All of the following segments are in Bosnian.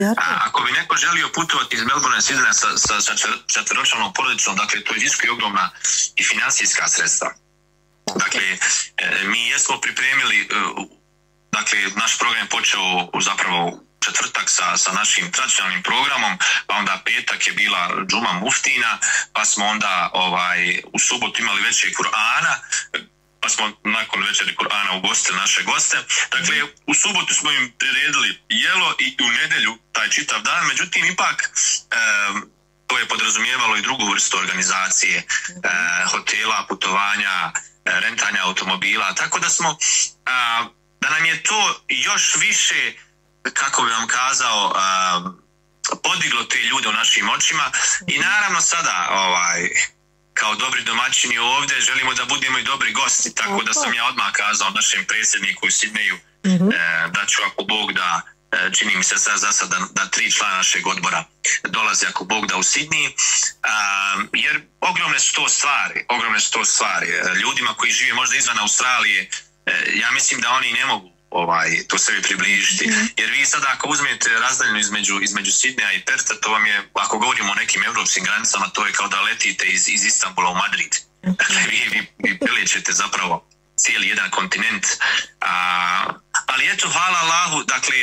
Ako bi neko želio putovati iz Melbourne Sidneja sa četvoročlanom porodicom, dakle to iziskuje ogromna i financijska sredstva. Dakle, mi jesmo pripremili, dakle, naš program je počeo zapravo četvrtak sa našim tradicionalnim programom, pa onda petak je bila džuma muftina, pa smo onda u subotu imali večer Kur'ana, pa smo nakon večeri Kur'ana ugostili naše goste. Dakle, u subotu smo im priredili jelo i u nedjelju taj čitav dan, međutim, ipak to je podrazumijevalo i drugu vrstu organizacije, hotela, putovanja, rentanja automobila, tako da smo, da nam je to još više, kako bi vam kazao, podiglo te ljude u našim očima i naravno sada, kao dobri domaćini ovdje, želimo da budemo i dobri gosti, tako da sam ja odmah kazao našem predsjedniku u Sidneju da ću, ako Bog da, čini mi se za sad da 3 člana našeg odbora dolaze, ako Bog da, u Sidniji, jer ogromne su to stvari. Ljudima koji žive možda izvan Australije, ja mislim da oni ne mogu to sebi približiti, jer vi sada ako uzmete razdaljinu između Sidneja i Perta, to vam je, ako govorimo o nekim evropskim granicama, to je kao da letite iz Istanbula u Madrid. Dakle, vi prelećete zapravo cijeli jedan kontinent, ali eto, hvala Allahu, dakle,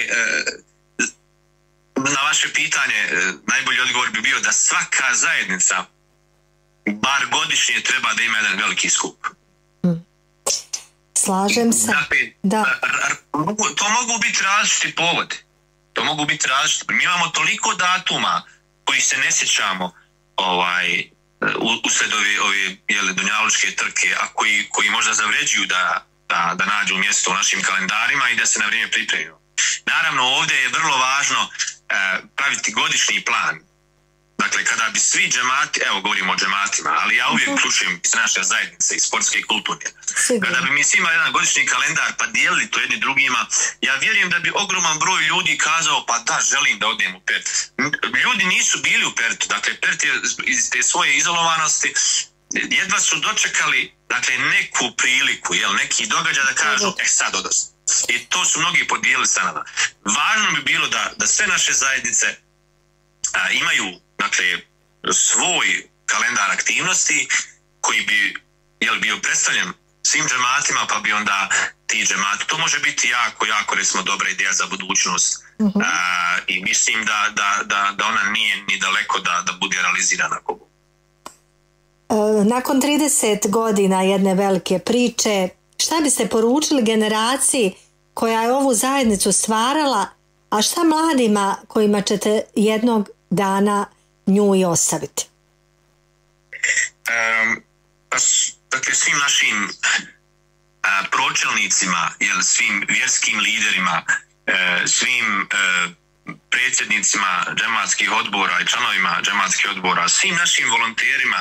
na vaše pitanje najbolji odgovor bi bio da svaka zajednica bar godišnje treba da ima jedan veliki skup. Slažem se. Da. To mogu biti različiti povodi. Mi imamo toliko datuma koji se ne sjećamo usled ove dunjalučke trke, a koji možda zavređuju da nađu mjesto u našim kalendarima i da se na vrijeme pripremimo. Naravno, ovdje je vrlo važno praviti godišnji plan. Dakle, kada bi svi džemati, evo govorimo o džematima, ali ja uvijek uključujem iz naše zajednice, iz sportske i kulturne. Kada bi mi svi imali jedan godišnji kalendar pa dijelili to jedni drugima, ja vjerujem da bi ogroman broj ljudi kazao pa da, želim da odem u Pert. Ljudi nisu bili u Pertu, dakle Pert je iz te svoje izolovanosti, jedva su dočekali, dakle, neku priliku, neki događaj da kažu, sad odost. I to su mnogi podijelili sa nama. Važno bi bilo da sve naše zajednice imaju, dakle, svoj kalendar aktivnosti koji bi bio predstavljen svim džematima, pa bi onda ti džemati, to može biti jako recimo dobra ideja za budućnost, i mislim da ona nije ni daleko da bude realizirana. Nakon 30 godina jedne velike priče, šta biste poručili generaciji koja je ovu zajednicu stvarala, a šta mladima kojima ćete jednog dana nju i ostaviti? Dakle, svim našim pročelnicima, svim vjerskim liderima, svim predsjednicima džematskih odbora i članovima džematskih odbora, svim našim volonterima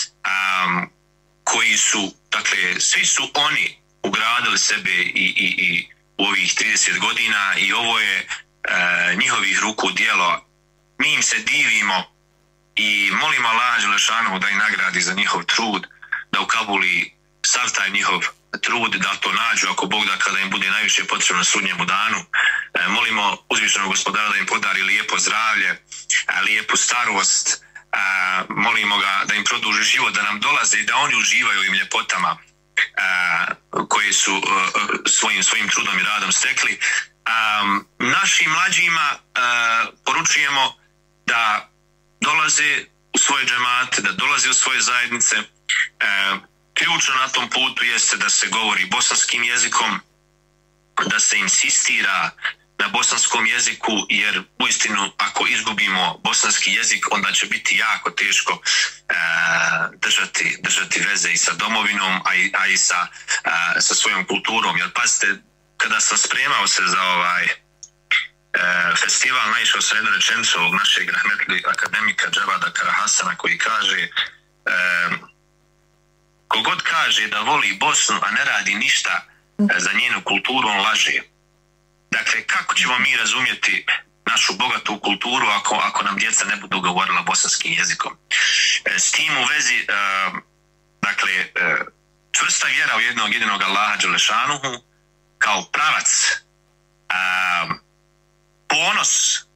koji su, dakle, svi su oni ugradili sebe i u ovih 30 godina i ovo je njihovih ruku djelo. Mi im se divimo i molimo Allaha dželešanohu da ih nagradi za njihov trud, da ukabuli sav taj njihov trud, da to nađu, ako Bog da, kada im bude najviše potrebno na sudnjemu danu. Molimo uzvišenog Gospodara da im podari lijepo zdravlje, lijepu starost, molimo ga da im produži život, da nam dolaze i da oni uživaju ovim ljepotama koje su svojim trudom i radom stekli. Našim mlađima poručujemo da dolaze u svoje džemate, da dolaze u svoje zajednice. Ključno na tom putu jeste da se govori bosanskim jezikom, da se insistira na bosanskom jeziku, jer uistinu ako izgubimo bosanski jezik, onda će biti jako teško držati veze i sa domovinom, a i sa svojom kulturom. Jer pazite, kada sam spremao se za festival, naišao sam jednu rečenicu ovog našeg rahmetli akademika Džavada Karahasana, koji kaže: kogod kaže da voli Bosnu, a ne radi ništa za njenu kulturu, on laže. Dakle, kako ćemo mi razumjeti našu bogatu kulturu ako nam djeca ne budu govorila bosanskim jezikom? S tim u vezi, dakle, čvrsta vjera u jednog jedinog Allaha dželešanuhu kao pravac, ponos